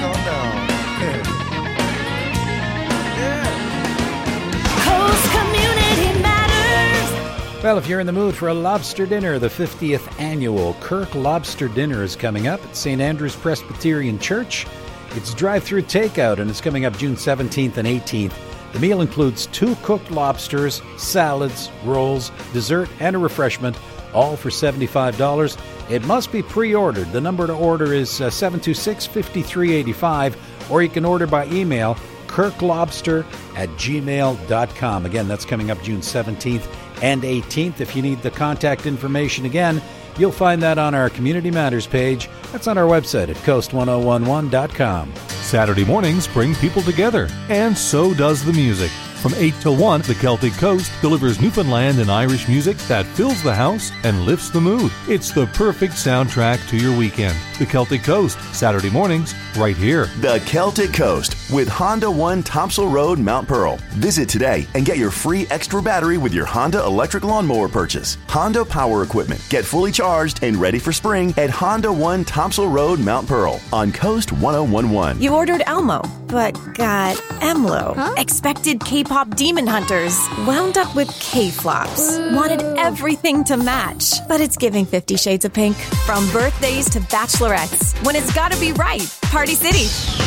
Coast Community Matters. Well, if you're in the mood for a lobster dinner, the 50th annual Kirk Lobster Dinner is coming up at St. Andrew's Presbyterian Church. It's drive-through takeout, and it's coming up June 17th and 18th. The meal includes 2 cooked lobsters, salads, rolls, dessert, and a refreshment, all for $75. It must be pre-ordered. The number to order is 726-5385, or you can order by email, kirklobster@gmail.com. Again, that's coming up June 17th and 18th. If you need the contact information again, you'll find that on our Community Matters page. That's on our website at coast1011.com. Saturday mornings bring people together, and so does the music. From 8 till 1, the Celtic Coast delivers Newfoundland and Irish music that fills the house and lifts the mood. It's the perfect soundtrack to your weekend. The Celtic Coast, Saturday mornings, right here. The Celtic Coast with Honda One Topsail Road, Mount Pearl. Visit today and get your free extra battery with your Honda electric lawnmower purchase. Honda Power Equipment. Get fully charged and ready for spring at Honda One Topsail Road, Mount Pearl on Coast 1011. You ordered Elmo, but got Emlo. Huh? Expected K-pop demon hunters. Wound up with K-flops. Wanted everything to match. But it's giving 50 Shades of Pink. From birthdays to bachelorettes. When it's gotta be right. Party City.